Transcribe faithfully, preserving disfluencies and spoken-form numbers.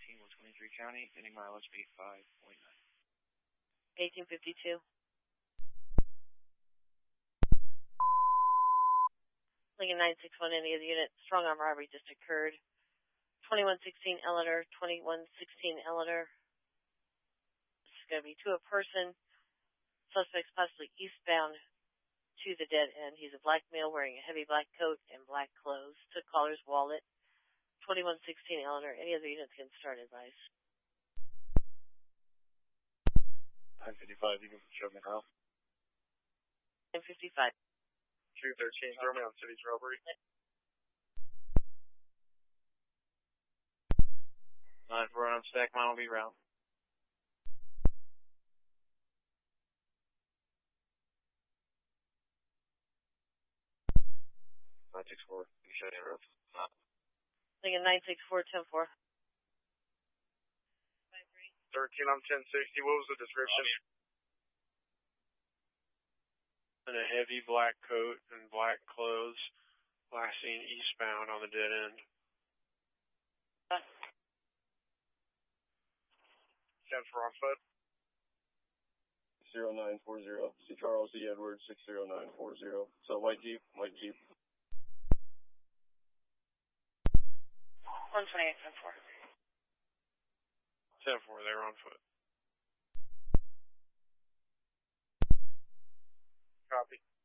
sixteen, one twenty-three County, ending mileage eighty-five point nine. eighteen fifty-two. Lincoln nine six one, any of the units, strong arm robbery just occurred. twenty-one sixteen Eleanor, twenty-one sixteen Eleanor. This is going to be to a person. Suspect's possibly eastbound to the dead end. He's a black male wearing a heavy black coat and black clothes. Took caller's wallet. twenty-one sixteen Eleanor. Any other units can start advice. nine fifty-five, you can show me now. nine fifty-five. two thirteen, throw me on city's robbery. nine four on stack mile will be round. nine six four, you show me road. Lincoln nine six four, ten four. thirteen on ten sixty, what was the description? In a heavy black coat and black clothes, last seen eastbound on the dead end. Uh, ten four on foot. zero nine four zero. C. Charles E. Edwards, six zero nine four zero. So white Jeep, white Jeep. one twenty-eight, ten four. ten four, they were on foot. Copy.